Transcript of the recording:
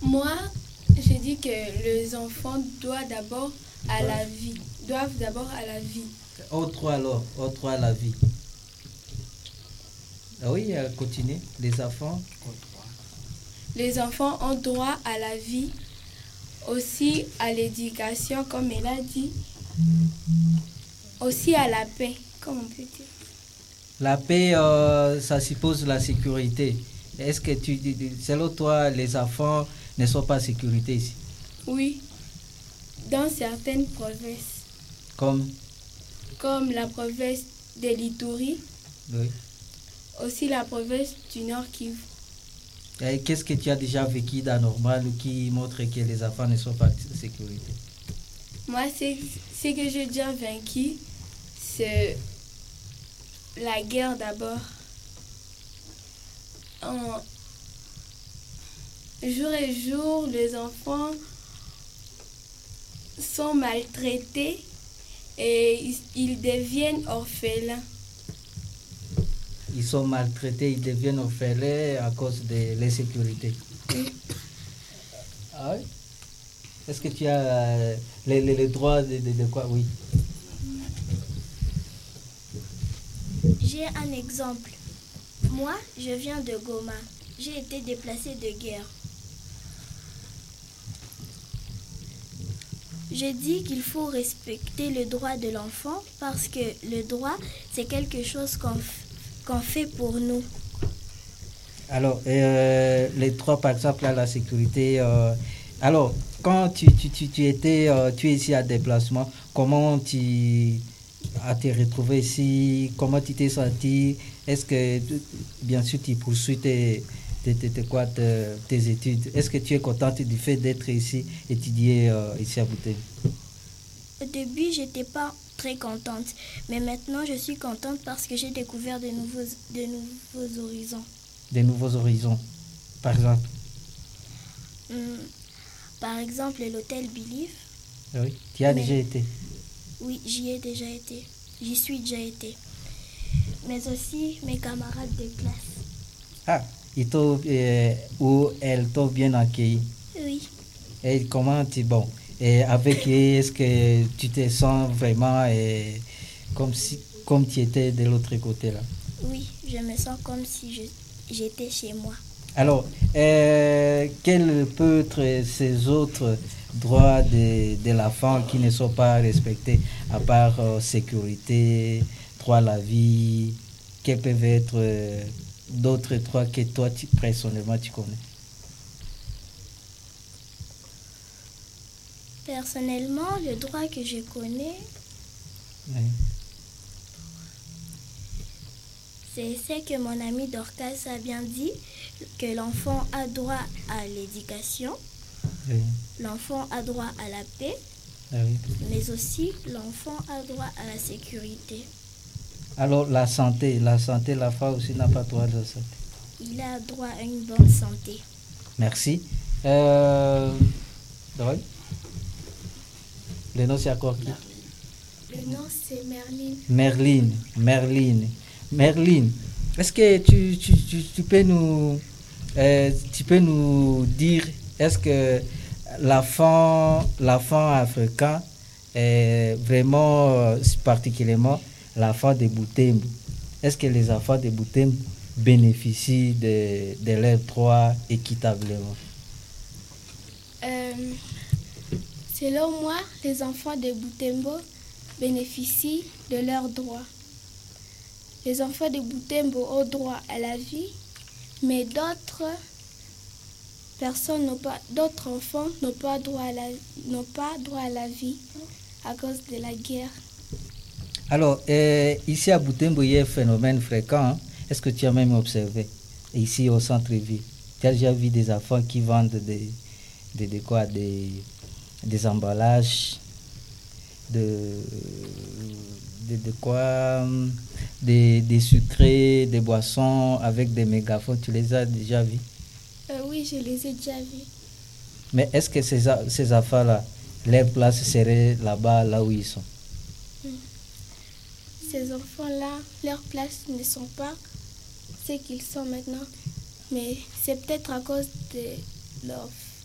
Moi, je dis que les enfants doivent d'abord à la vie. Doivent d'abord à la vie. Au droit alors, au droit à la vie. Ah oui, continue. Les enfants. Les enfants ont droit à la vie, aussi à l'éducation, comme elle a dit, aussi à la paix, comme on peut dire. La paix, ça suppose la sécurité. Est-ce que selon toi, les enfants ne sont pas en sécurité ici? Oui, dans certaines provinces, Comme la province de l'Ituri, oui. aussi la province du Nord Kivu. Et qu'est-ce que tu as déjà vécu d'anormal qui montre que les enfants ne sont pas en sécurité? Moi, ce que j'ai déjà vaincu, c'est la guerre d'abord. Jour et jour, les enfants sont maltraités et ils deviennent orphelins. Ils sont maltraités, ils deviennent orphelins à cause de l'insécurité. Ah oui? Est-ce que tu as les droits de quoi? Oui. J'ai un exemple. Moi, je viens de Goma. J'ai été déplacée de guerre. Je dis qu'il faut respecter le droit de l'enfant parce que le droit, c'est quelque chose qu'on fait pour nous. Alors, les droits, par exemple, à la sécurité. Alors, quand tu es ici à déplacement, comment tu as été retrouvé ici? Comment tu t'es senti? Est-ce que, bien sûr, tu poursuis tes études? Est-ce que tu es contente du fait d'être ici, étudier ici à Butembo? Au début, j'étais pas très contente, mais maintenant, je suis contente parce que j'ai découvert de nouveaux horizons. Des nouveaux horizons, par exemple? Par exemple, l'hôtel Believe. Oui, tu y as déjà été? Oui, j'y ai déjà été. J'y suis déjà été. Mais aussi mes camarades de classe. Ah, ou elles t'ont bien accueilli? Oui. Et comment bon, et avec eux, est-ce que tu te sens vraiment comme tu étais de l'autre côté là? Oui, je me sens comme si j'étais chez moi. Alors, quels peuvent être ces autres droits de l'enfant qui ne sont pas respectés, à part sécurité, droit à la vie? Quels peuvent être d'autres droits que toi, personnellement, tu connais? Personnellement, le droit que je connais, Oui. c'est ce que mon ami Dorcas a bien dit, que l'enfant a droit à l'éducation, Oui. l'enfant a droit à la paix, Oui. mais aussi l'enfant a droit à la sécurité. Alors, la santé, l'enfant aussi n'a pas droit de la santé. Il a droit à une bonne santé. Merci. Oui. Le nom, c'est encore qui? Le nom, c'est Merline. Merline, est-ce que tu peux nous dire, est-ce que l'enfant africain, vraiment particulièrement l'enfant de Butembo, est-ce que les enfants de Butembo bénéficient de leurs droits équitablement? Selon moi, les enfants de Butembo bénéficient de leurs droits. Les enfants de Butembo ont droit à la vie, mais d'autres enfants n'ont pas droit à la vie à cause de la guerre. Alors, ici à Butembo, il y a un phénomène fréquent. Hein? Est-ce que tu as même observé ici au centre-ville? Tu as déjà vu des enfants qui vendent des emballages, des sucrés, des boissons avec des mégaphones? Tu les as déjà vus? Oui, je les ai déjà vus. Mais est-ce que ces enfants-là, leur place serait là-bas, là où ils sont? Ces enfants-là, leur place ne sont pas ce qu'ils sont maintenant. Mais c'est peut-être à cause de leur